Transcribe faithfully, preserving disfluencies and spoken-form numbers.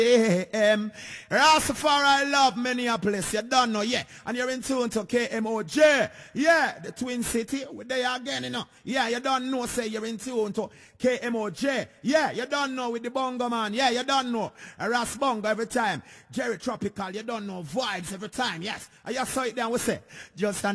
A M. Rastafari love Minneapolis. You don't know, yeah. And you're in tune to K M O J. Yeah, the Twin City. There again, you know. Yeah, you don't know, say you're in tune to K M O J. Yeah, you don't know with the bongo man. Yeah, you don't know. A Ras bongo every time. Jerry Tropical, you don't know. Vibes every time. Yes. I just saw it down, we say. Just